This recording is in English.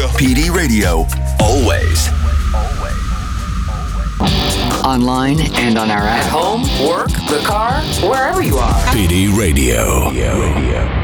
PD Radio. Always. Online and on our app. At home, work, the car, wherever you are. PD Radio.